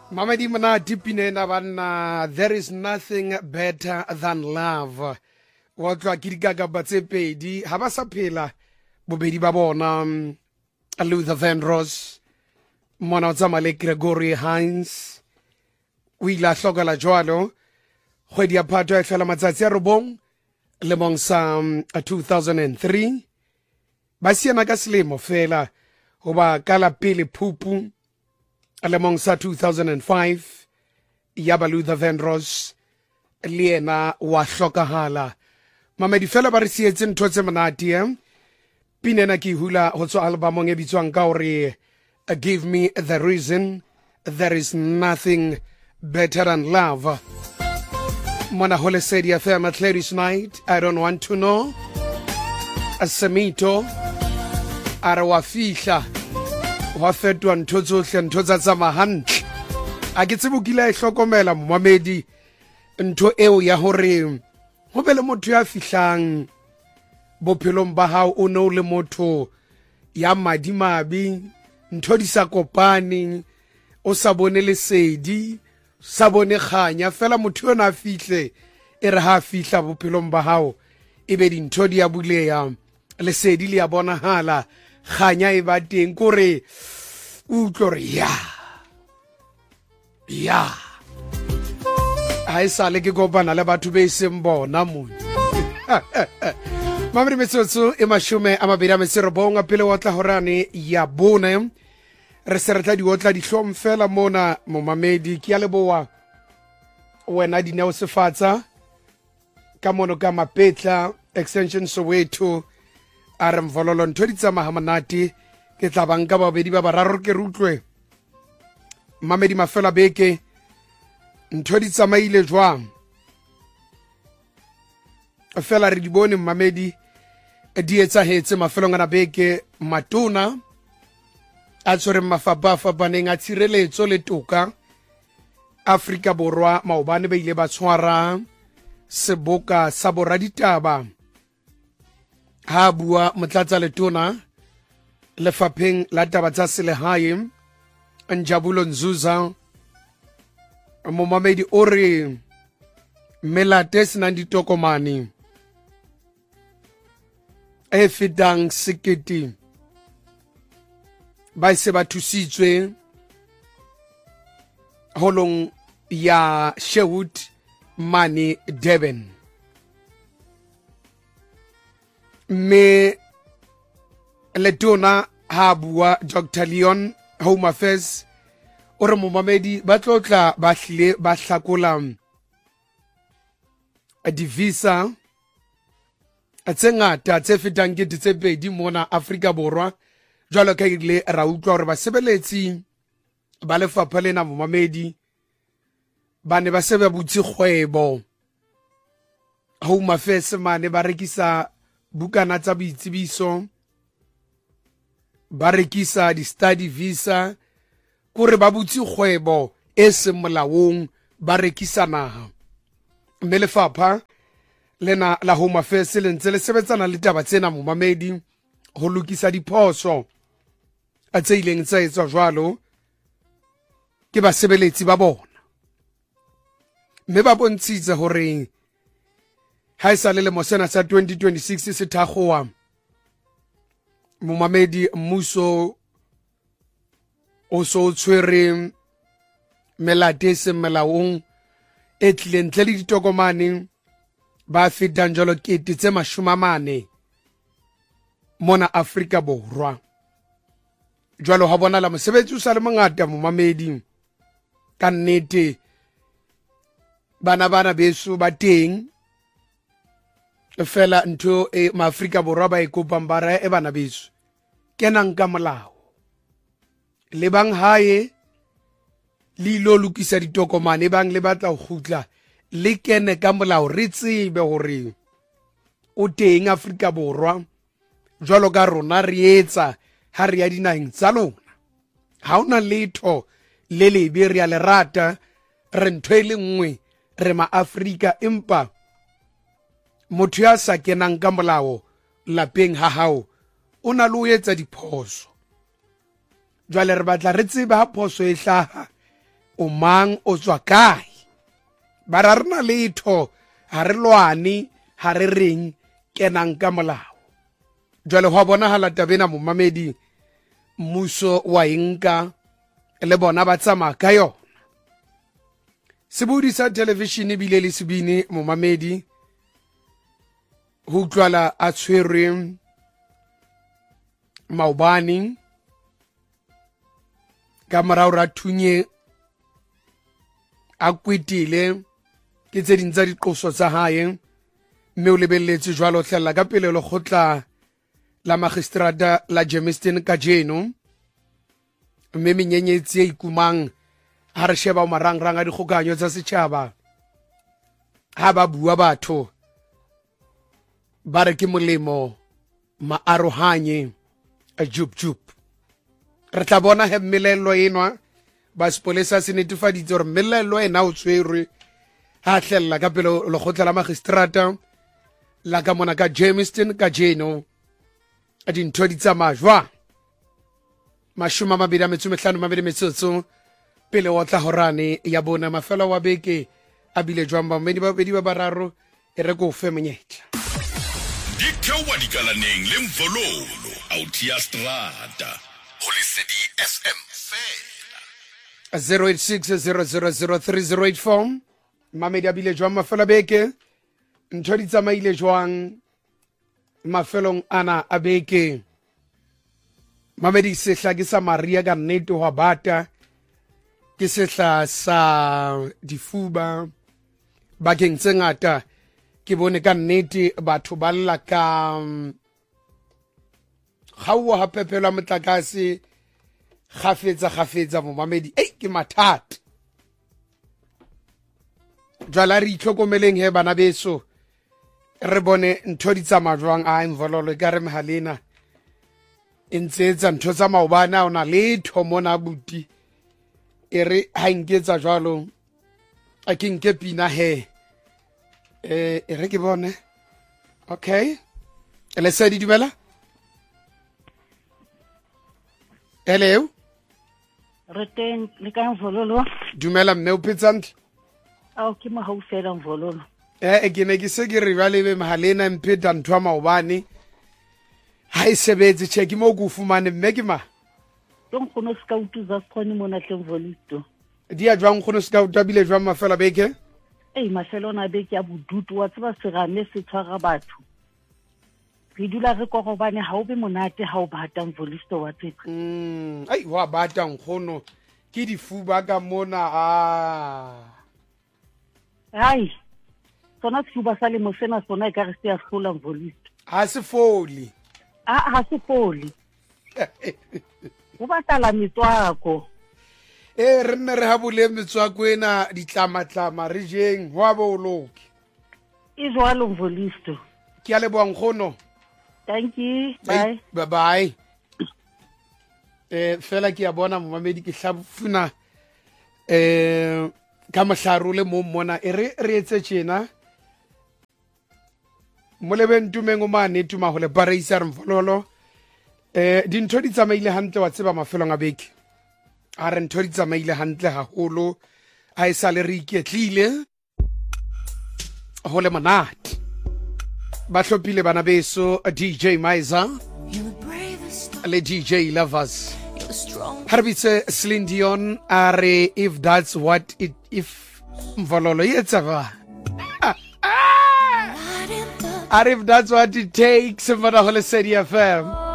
Mamadi Manati Pinena Bana, there is nothing better than love. Wotla Kirikaga Batsepedi, Habasapela, Bobedi Babona, Luther Vandross, Monazamale Gregory Hines, Wila Sogala Joalo, Huedia Pato Felamatzia Robong, Lemong Sam 2003, Basiana Gaslemo Fela, Oba Kala Pili Pupu, Alemong sa 2005, Yabalutha Vandross, Liena wa hlokahala. Mamedi fela ba re sietse ntho tse monate pinena ke hula ho tswa albumong e bitswang ka hore Give Me the Reason, There is Nothing Better Than Love. Mona hole sedi ya fema Clary's Night, I Don't Want to Know, Asemito, Arawa Fihla, wa fetwa ntho tsohle ntho tsa tsama hantle a ke tsebukile e hlokomela Mohamedi ntho eo ya hore ho be le motho ya fihlang bophelong ba hao o no le motho ya madimabi ntho di sa kopane o sa bone lesedi sa bone khanya fela motho yona fihle e re ha fihla bophelong ba hao e be dintho di ya buleya lesedi le ya bona hala khanya e ba teng kore utlore ya ha sale ke kopana le batho be seng bona mo mamri metsotso e mashume a mabedi a metserobonga pele wa tla horane ya bone re sereta di otla di hlomfela mona mo mamedi ke ya leboa wena di neo sefatsa ka mono ka mapetla extension Soweto a re mvololo ntho di tsamaha manati ke tla banka babedi ba bararo ke rutlwe mamedi mafela beke ntho di tsamaile jwang fela re di bone mamedi di etsahetse mafelong ana beke matona a tsore mafapa baneng a tshireletso le toka Afrika Borwa maobane ba ile ba tshwara seboka sa boraditaba ha bua motlatsa letona lefapheng la taba tsa selehae Njabulo Nzuza Momamedi o re melate senang ditokomane e fetang sekete ba se ba thusitswe holong ya Sherwood mane Durban me letona ha bua Dr. Leon Home Affairs o re Momamedi ba tlotla ba hlile ba hlakola divisa tse ngata tse fetang ke tse pedi mona Afrika Borwa jwalo ka ile ra utlwa hore basebeletsi ba lefapha lena Momamedi ba ne ba se ba butse kgwebo Home Affairs mane ba rekisa bukana tsa boitsebiso ba rekisa di study visa kore ba butse kgwebo e se molaong ba rekisa naha mme lefapha lena la Home Affairs le ntse le sebetsana le taba tsena Momamedi ho lokisa diphoso a tse ileng tsa etswa jwalo ke basebeletsi ba bona mme ba bontshitse hore ha e sa le lemo sena sa 2026 se thakgoa Momamedi mmuso o so tshwere melate se melaong e tlileng tle le ditokomane ba fetang jalo kete tse 40 mona Afrika Borwa jwalo ha bona la mosebetsi o sa le mongata Momamedi ka nnete bana beso ba teng fela ntho e maAfrika Borwa ba ikopang bara e bana beso kenang ka molao le bang hae le lo lokisa ditokomane bang le batla go khutla le kene ka molao re tsebe hore o teng Afrika Borwa jwalo ka rona re etsa ha re ya dinaheng tsa lona ha ona letho le lebe re ya le rata re ntho e le nngwe re maAfrika empa motho ya sa kenang ka molao lapeng ha hao o na le o etsa diphoso jwale re batla re tsebe ha phoso e hlaha o mang o tswa kae ba ra rena letho ha re lwane ha re reng kenang ka molao jwale ho bonahala tabena momamedi mmuso wa inka le bona ba tsamaya ka yona sebudi sa television bile le sebini momamedi ho utlwala a tshwerwe maobane ka morao ra thunye a kwetile ke tse ding tsa diqoso tsa hae mme o lebelletse jwalo hlella ka pele le khotla la magistrata la Germiston kajeno mme menyenyetsi e ikumang ha re sheba marangrang a dikgokahanyo tsa setjhaba ha ba bua batho ba re ke molemo maarohanye a jup re tla bona he melelo enwa ba sepolesa se netefaditse gore melelo ena o tshwerwe ha hlella ka pele le khotla la magistrata la ka mona ka Germiston kajeno a dintho di tsamaya jwang 25 pele wa tla horane ya bona mafelo wa beke a bile jwang ba mmedi ba bedi ba bararo e re go fe monyetla di thewa dikalaneng le mvololo autia strata ho lesedi FM fela 0860003084 mamedi a bile jwang mafelo beke ntho di tsamaile jwang mafelong ana a beke mamedi sehla ke sa maria ka nnete wa bata ke sehla sa difuba bakeng tse ngata ke bone ka nnete batho ba lla ka gaua ha phepelo motlakase gafetsa mo mamedi ke mathata jwala re itlhokomeleng he bana beso re bone ntho di tsamaya jwang a imvololo ka re mehalena e ntsetsa ntho tsa maobane ona letho mona abuti e re ha nketsa jwalo a ke nke pina he e re ke bone okay Lesedi dumela hello re teng le ka Mvololo dumela mme o petsantle a o ke mo haufela Mvololo ke ne ke se ke re ba lebe mahalena mpeta ntho ya maobane ha e sebetse che ke mo go fumane mme ke ma tong khono scout za khone mona tle Mvolisto dia jwang khono scout bile jwang mafela beke mafelo na beke a bodutu wa tseba serame se tshwara batho re dula re kokobane ha o be monate ha o bata Mvolisto wa tseka wa bata nkgono ke difuba ka mona hai sona tsuba sa le mosena sona ka re se a hlola Mvolisto ha se foli ha se foli o batala metswako re nne re ha bole metswako ena ditlama re jeng ho abo o loke e jwalo Mvolisto ke a leboa nkgono thank you bye bye fela ke a bona momamedi ke hlafuna ka mohlaro le mo mona e re etse tjena mo leben tumeng o mane tuma ho le Pareisa re Mvololo dintho di tsamaile hantle wa tseba mafelong a beke a re ntho di tsamaile hantle haholo a isa le re iketlile ho le monate ba hlopile bana beso DJ Maiza le DJ Lovers Harbitse Celine Dion are if that's what it if Mvololo yetsa if that's what it takes for the whole city FM